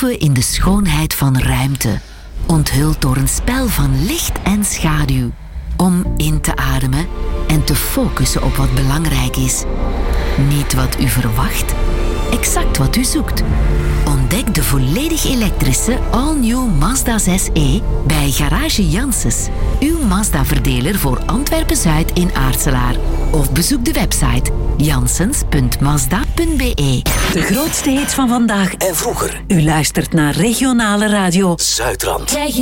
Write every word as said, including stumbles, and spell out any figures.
vertoeven in de schoonheid van ruimte, onthuld door een spel van licht en schaduw. Om in te ademen en te focussen op wat belangrijk is. Niet wat u verwacht, exact wat u zoekt. Ontdek de volledig elektrische all-new Mazda zes e bij Garage Janssens, uw Mazda-verdeler voor Antwerpen-Zuid in Aartselaar. Of bezoek de website janssens punt mazda punt be. De grootste hits van vandaag en vroeger. U luistert naar regionale radio Zuidrand. Krijg je